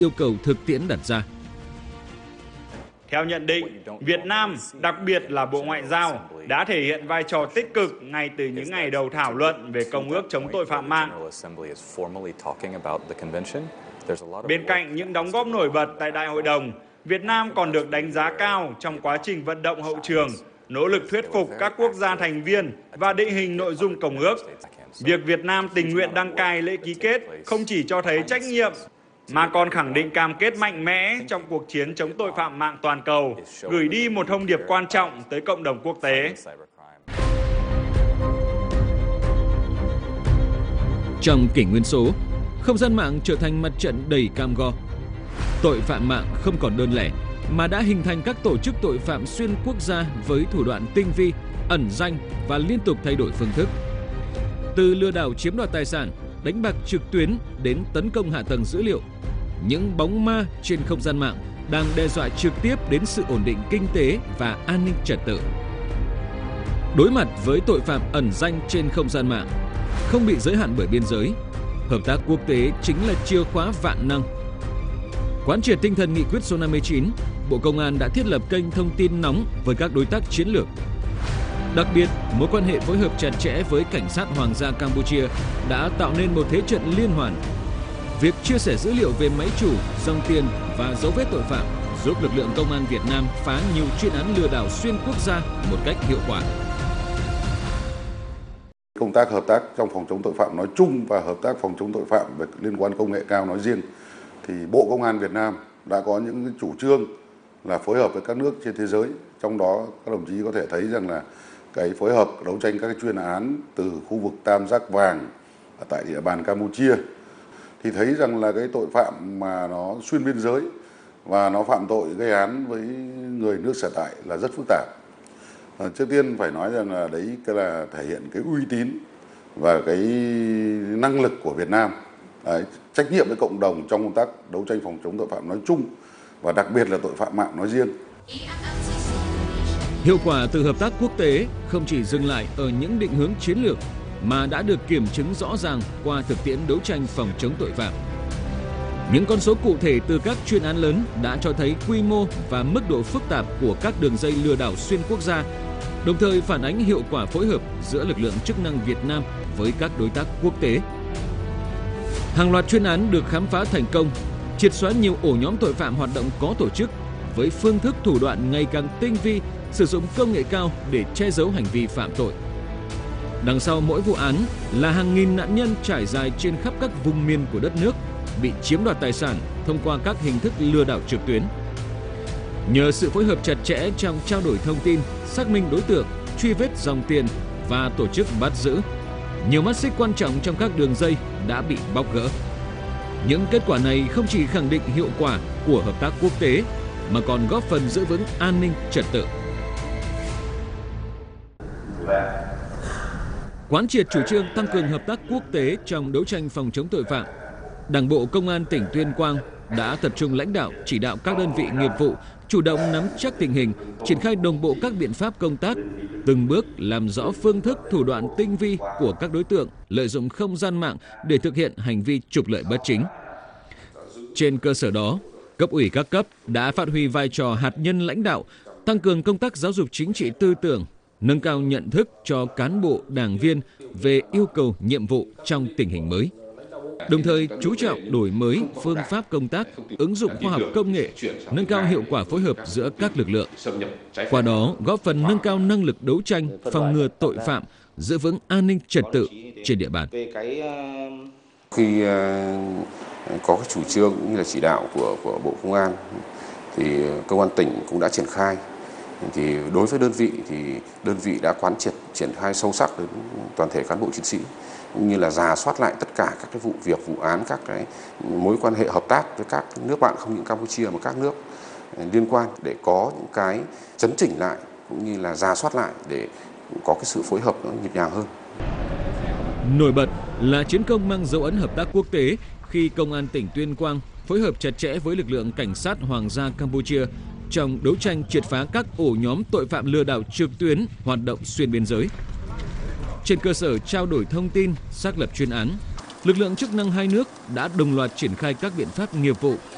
yêu cầu thực tiễn đặt ra. Theo nhận định, Việt Nam, đặc biệt là Bộ Ngoại giao, đã thể hiện vai trò tích cực ngay từ những ngày đầu thảo luận về Công ước chống tội phạm mạng. Bên cạnh những đóng góp nổi bật tại Đại hội đồng, Việt Nam còn được đánh giá cao trong quá trình vận động hậu trường, nỗ lực thuyết phục các quốc gia thành viên và định hình nội dung Công ước. Việc Việt Nam tình nguyện đăng cai lễ ký kết không chỉ cho thấy trách nhiệm, mà còn khẳng định cam kết mạnh mẽ trong cuộc chiến chống tội phạm mạng toàn cầu, gửi đi một thông điệp quan trọng tới cộng đồng quốc tế. Trong kỷ nguyên số, không gian mạng trở thành mặt trận đầy cam go. Tội phạm mạng không còn đơn lẻ, mà đã hình thành các tổ chức tội phạm xuyên quốc gia với thủ đoạn tinh vi, ẩn danh và liên tục thay đổi phương thức. Từ lừa đảo chiếm đoạt tài sản, đánh bạc trực tuyến đến tấn công hạ tầng dữ liệu, những bóng ma trên không gian mạng đang đe dọa trực tiếp đến sự ổn định kinh tế và an ninh trật tự. Đối mặt với tội phạm ẩn danh trên không gian mạng, không bị giới hạn bởi biên giới, hợp tác quốc tế chính là chìa khóa vạn năng. Quán triệt tinh thần nghị quyết số 59, Bộ Công an đã thiết lập kênh thông tin nóng với các đối tác chiến lược. Đặc biệt, mối quan hệ phối hợp chặt chẽ với Cảnh sát Hoàng gia Campuchia đã tạo nên một thế trận liên hoàn. Việc chia sẻ dữ liệu về máy chủ, dòng tiền và dấu vết tội phạm giúp lực lượng công an Việt Nam phá nhiều chuyên án lừa đảo xuyên quốc gia một cách hiệu quả. Công tác hợp tác trong phòng chống tội phạm nói chung và hợp tác phòng chống tội phạm về liên quan công nghệ cao nói riêng, thì Bộ Công an Việt Nam đã có những chủ trương là phối hợp với các nước trên thế giới. Trong đó các đồng chí có thể thấy rằng là cái phối hợp đấu tranh các chuyên án từ khu vực Tam Giác Vàng tại địa bàn Campuchia, thì thấy rằng là cái tội phạm mà nó xuyên biên giới và nó phạm tội gây án với người nước sở tại là rất phức tạp. Trước tiên phải nói rằng là đấy là thể hiện cái uy tín và cái năng lực của Việt Nam, trách nhiệm với cộng đồng trong công tác đấu tranh phòng chống tội phạm nói chung và đặc biệt là tội phạm mạng nói riêng. Hiệu quả từ hợp tác quốc tế không chỉ dừng lại ở những định hướng chiến lược mà đã được kiểm chứng rõ ràng qua thực tiễn đấu tranh phòng chống tội phạm. Những con số cụ thể từ các chuyên án lớn đã cho thấy quy mô và mức độ phức tạp của các đường dây lừa đảo xuyên quốc gia, đồng thời phản ánh hiệu quả phối hợp giữa lực lượng chức năng Việt Nam với các đối tác quốc tế. Hàng loạt chuyên án được khám phá thành công, triệt xóa nhiều ổ nhóm tội phạm hoạt động có tổ chức với phương thức thủ đoạn ngày càng tinh vi, sử dụng công nghệ cao để che giấu hành vi phạm tội. Đằng sau mỗi vụ án là hàng nghìn nạn nhân trải dài trên khắp các vùng miền của đất nước bị chiếm đoạt tài sản thông qua các hình thức lừa đảo trực tuyến. Nhờ sự phối hợp chặt chẽ trong trao đổi thông tin, xác minh đối tượng, truy vết dòng tiền và tổ chức bắt giữ, nhiều mắt xích quan trọng trong các đường dây đã bị bóc gỡ. Những kết quả này không chỉ khẳng định hiệu quả của hợp tác quốc tế mà còn góp phần giữ vững an ninh trật tự. Quán triệt chủ trương tăng cường hợp tác quốc tế trong đấu tranh phòng chống tội phạm, Đảng bộ Công an tỉnh Tuyên Quang đã tập trung lãnh đạo, chỉ đạo các đơn vị nghiệp vụ chủ động nắm chắc tình hình, triển khai đồng bộ các biện pháp công tác, từng bước làm rõ phương thức thủ đoạn tinh vi của các đối tượng lợi dụng không gian mạng để thực hiện hành vi trục lợi bất chính. Trên cơ sở đó, cấp ủy các cấp đã phát huy vai trò hạt nhân lãnh đạo, tăng cường công tác giáo dục chính trị tư tưởng, nâng cao nhận thức cho cán bộ, đảng viên về yêu cầu nhiệm vụ trong tình hình mới. Đồng thời chú trọng đổi mới phương pháp công tác, ứng dụng khoa học công nghệ, nâng cao hiệu quả phối hợp giữa các lực lượng. Qua đó góp phần nâng cao năng lực đấu tranh, phòng ngừa tội phạm, giữ vững an ninh trật tự trên địa bàn. Khi có cái chủ trương cũng như là chỉ đạo của Bộ Công an thì Công an tỉnh cũng đã triển khai. Thì đối với đơn vị thì đơn vị đã quán triệt triển khai sâu sắc đến toàn thể cán bộ chiến sĩ, cũng như là rà soát lại tất cả các cái vụ việc, vụ án, các cái mối quan hệ hợp tác với các nước bạn không những Campuchia mà các nước liên quan để có những cái chấn chỉnh lại cũng như là rà soát lại để có cái sự phối hợp nó nhịp nhàng hơn. Nổi bật là chiến công mang dấu ấn hợp tác quốc tế khi Công an tỉnh Tuyên Quang phối hợp chặt chẽ với lực lượng Cảnh sát Hoàng gia Campuchia trong đấu tranh triệt phá các ổ nhóm tội phạm lừa đảo trực tuyến hoạt động xuyên biên giới. Trên cơ sở trao đổi thông tin, xác lập chuyên án, lực lượng chức năng hai nước đã đồng loạt triển khai các biện pháp nghiệp vụ